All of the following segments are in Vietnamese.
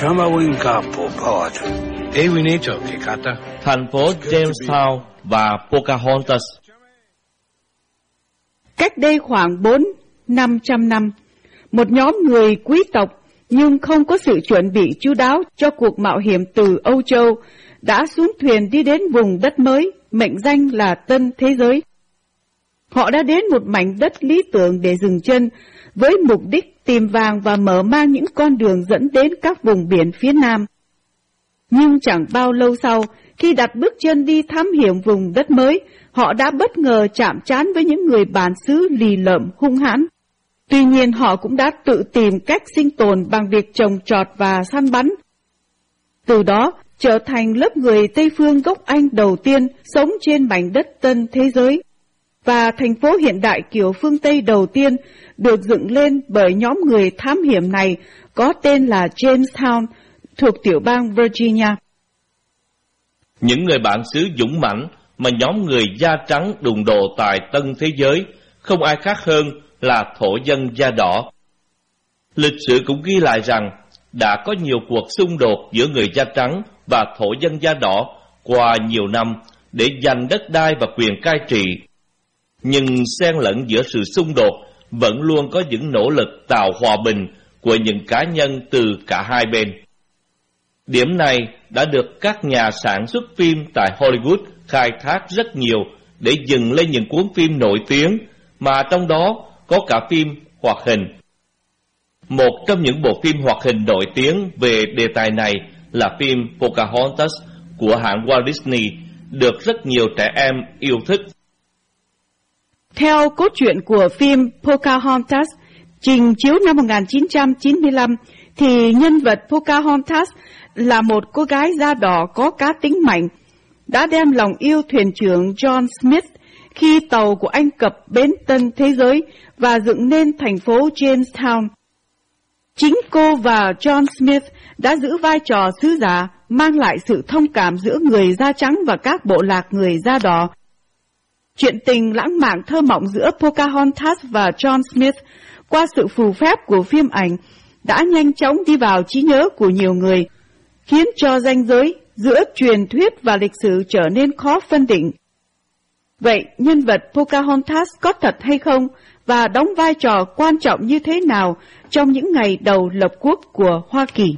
Thành phố Jamestown và Pocahontas. Cách đây khoảng 400-500 năm, một nhóm người quý tộc nhưng không có sự chuẩn bị chu đáo cho cuộc mạo hiểm từ Âu Châu đã xuống thuyền đi đến vùng đất mới, mệnh danh là Tân Thế Giới. Họ đã đến một mảnh đất lý tưởng để dừng chân, với mục đích tìm vàng và mở mang những con đường dẫn đến các vùng biển phía Nam. Nhưng chẳng bao lâu sau, khi đặt bước chân đi thám hiểm vùng đất mới, họ đã bất ngờ chạm trán với những người bản xứ lì lợm hung hãn. Tuy nhiên họ cũng đã tự tìm cách sinh tồn bằng việc trồng trọt và săn bắn. Từ đó, trở thành lớp người Tây phương gốc Anh đầu tiên sống trên mảnh đất Tân Thế Giới. Và thành phố hiện đại kiểu phương Tây đầu tiên được dựng lên bởi nhóm người thám hiểm này có tên là Jamestown, thuộc tiểu bang Virginia. Những người bản xứ dũng mãnh mà nhóm người da trắng đụng độ tại Tân Thế Giới không ai khác hơn là thổ dân da đỏ. Lịch sử cũng ghi lại rằng đã có nhiều cuộc xung đột giữa người da trắng và thổ dân da đỏ qua nhiều năm để giành đất đai và quyền cai trị. Nhưng xen lẫn giữa sự xung đột vẫn luôn có những nỗ lực tạo hòa bình của những cá nhân từ cả hai bên. Điểm này đã được các nhà sản xuất phim tại Hollywood khai thác rất nhiều để dựng lên những cuốn phim nổi tiếng, mà trong đó có cả phim hoạt hình. Một trong những bộ phim hoạt hình nổi tiếng về đề tài này là phim Pocahontas của hãng Walt Disney, được rất nhiều trẻ em yêu thích. Theo cốt truyện của phim Pocahontas, trình chiếu năm 1995, thì nhân vật Pocahontas là một cô gái da đỏ có cá tính mạnh, đã đem lòng yêu thuyền trưởng John Smith khi tàu của anh cập bến Tân Thế Giới và dựng nên thành phố Jamestown. Chính cô và John Smith đã giữ vai trò sứ giả, mang lại sự thông cảm giữa người da trắng và các bộ lạc người da đỏ. Chuyện tình lãng mạn thơ mộng giữa Pocahontas và John Smith qua sự phù phép của phim ảnh đã nhanh chóng đi vào trí nhớ của nhiều người, khiến cho ranh giới giữa truyền thuyết và lịch sử trở nên khó phân định. Vậy nhân vật Pocahontas có thật hay không và đóng vai trò quan trọng như thế nào trong những ngày đầu lập quốc của Hoa Kỳ?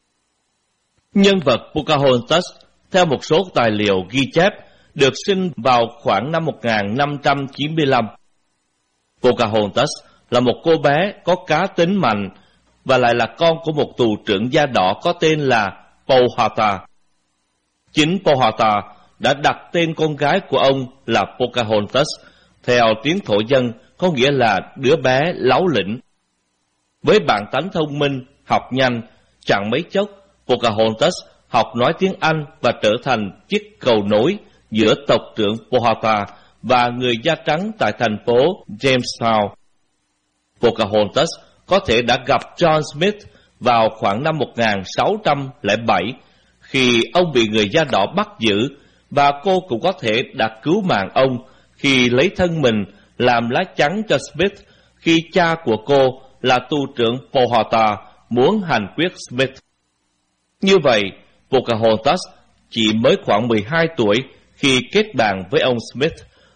Nhân vật Pocahontas, theo một số tài liệu ghi chép, được sinh vào khoảng năm 1595. Pocahontas là một cô bé có cá tính mạnh và lại là con của một tù trưởng da đỏ có tên là Powhatan. Chính Powhatan đã đặt tên con gái của ông là Pocahontas, theo tiếng thổ dân có nghĩa là đứa bé láu lĩnh. Với bản tánh thông minh, học nhanh, chẳng mấy chốc Pocahontas học nói tiếng Anh và trở thành chiếc cầu nối giữa tộc trưởng Powhatan và người da trắng tại thành phố Jamestown. Pocahontas có thể đã gặp John Smith vào khoảng năm 1607 khi ông bị người da đỏ bắt giữ, và cô cũng có thể đã cứu mạng ông khi lấy thân mình làm lá chắn cho Smith khi cha của cô là tù trưởng Powhatan muốn hành quyết Smith. Như vậy, Pocahontas chỉ mới khoảng 12 tuổi khi kết bạn với ông Smith.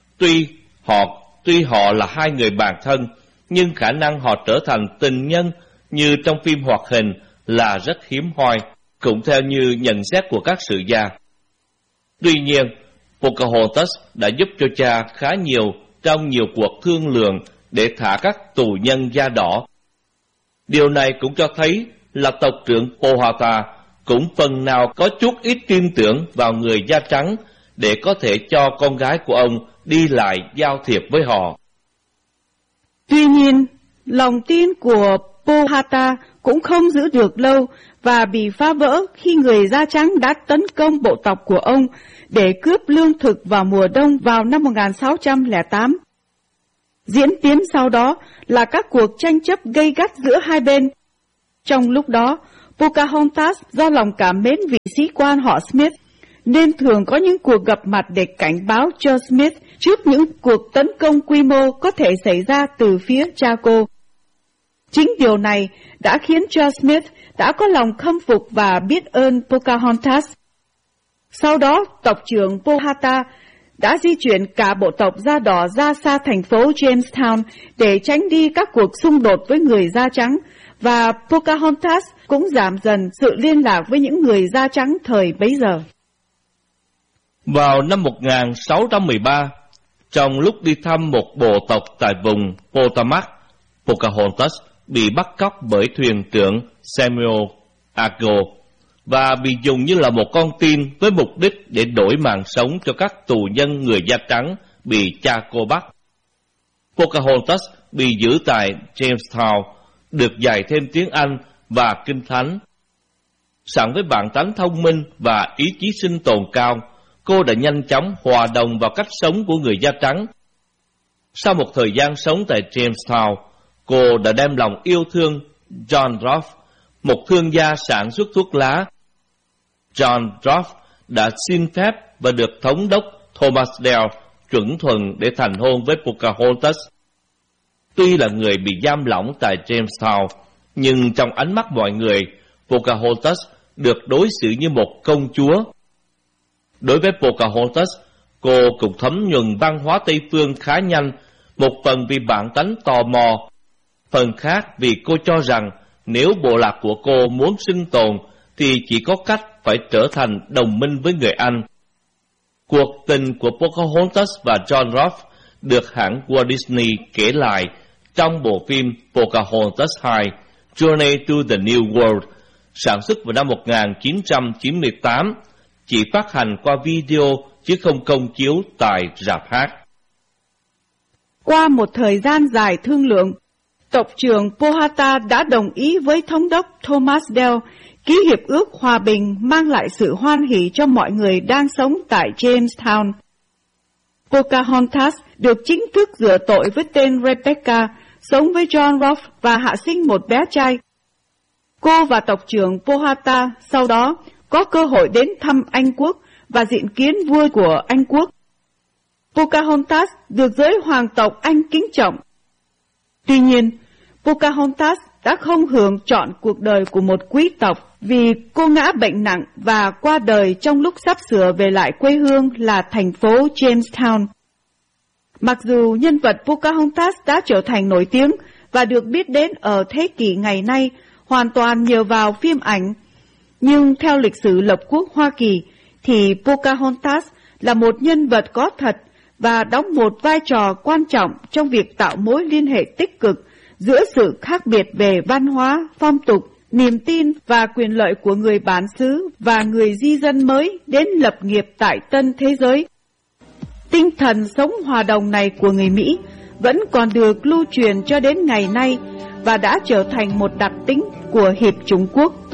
Tuy họ là hai người bạn thân, nhưng khả năng họ trở thành tình nhân như trong phim hoạt hình là rất hiếm hoi, cũng theo như nhận xét của các sử gia. Tuy nhiên, Pocahontas đã giúp cho cha khá nhiều trong nhiều cuộc thương lượng để thả các tù nhân da đỏ. Điều này cũng cho thấy là tộc trưởng Powhatan cũng phần nào có chút ít tin tưởng vào người da trắng để có thể cho con gái của ông đi lại giao thiệp với họ. Tuy nhiên, lòng tin của Powhatan cũng không giữ được lâu và bị phá vỡ khi người da trắng đã tấn công bộ tộc của ông để cướp lương thực vào mùa đông vào năm 1608. Diễn tiến sau đó là các cuộc tranh chấp gay gắt giữa hai bên. Trong lúc đó, Pocahontas do lòng cảm mến vị sĩ quan họ Smith nên thường có những cuộc gặp mặt để cảnh báo cho Smith trước những cuộc tấn công quy mô có thể xảy ra từ phía cha cô. Chính điều này đã khiến cho Smith đã có lòng khâm phục và biết ơn Pocahontas. Sau đó, tộc trưởng Powhatan đã di chuyển cả bộ tộc da đỏ ra xa thành phố Jamestown để tránh đi các cuộc xung đột với người da trắng, và Pocahontas cũng giảm dần sự liên lạc với những người da trắng thời bấy giờ. Vào năm 1613, trong lúc đi thăm một bộ tộc tại vùng Potomac, Pocahontas bị bắt cóc bởi thuyền trưởng Samuel Argo và bị dùng như là một con tin với mục đích để đổi mạng sống cho các tù nhân người da trắng bị cha cô bắt. Pocahontas bị giữ tại Jamestown, được dạy thêm tiếng Anh và Kinh Thánh. Sẵn với bản tánh thông minh và ý chí sinh tồn cao, cô đã nhanh chóng hòa đồng vào cách sống của người da trắng. Sau một thời gian sống tại Jamestown, cô đã đem lòng yêu thương John Rolfe, một thương gia sản xuất thuốc lá. John Rolfe đã xin phép và được thống đốc Thomas Dale chuẩn thuận để thành hôn với Pocahontas. Tuy là người bị giam lỏng tại Jamestown, nhưng trong ánh mắt mọi người, Pocahontas được đối xử như một công chúa. Đối với Pocahontas, cô cũng thấm nhuần văn hóa Tây Phương khá nhanh, một phần vì bản tánh tò mò, phần khác vì cô cho rằng nếu bộ lạc của cô muốn sinh tồn thì chỉ có cách phải trở thành đồng minh với người Anh. Cuộc tình của Pocahontas và John Rolfe được hãng Walt Disney kể lại trong bộ phim Pocahontas 2, Journey to the New World, sản xuất vào năm 1998, chỉ phát hành qua video chứ không công chiếu tại rạp hát. Qua một thời gian dài thương lượng, tộc trưởng Powhatan đã đồng ý với thống đốc Thomas Dale ký hiệp ước hòa bình mang lại sự hoan hỷ cho mọi người đang sống tại Jamestown. Pocahontas được chính thức rửa tội với tên Rebecca, sống với John Rolfe và hạ sinh một bé trai. Cô và tộc trưởng Powhatan sau đó có cơ hội đến thăm Anh quốc và diện kiến vua của Anh quốc. Pocahontas được giới hoàng tộc Anh kính trọng. Tuy nhiên, Pocahontas đã không hưởng trọn cuộc đời của một quý tộc vì cô ngã bệnh nặng và qua đời trong lúc sắp sửa về lại quê hương là thành phố Jamestown. Mặc dù nhân vật Pocahontas đã trở thành nổi tiếng và được biết đến ở thế kỷ ngày nay hoàn toàn nhờ vào phim ảnh, nhưng theo lịch sử lập quốc Hoa Kỳ thì Pocahontas là một nhân vật có thật và đóng một vai trò quan trọng trong việc tạo mối liên hệ tích cực giữa sự khác biệt về văn hóa, phong tục, niềm tin và quyền lợi của người bản xứ và người di dân mới đến lập nghiệp tại tân thế giới. Tinh thần sống hòa đồng này của người Mỹ vẫn còn được lưu truyền cho đến ngày nay và đã trở thành một đặc tính của Hiệp chủng quốc.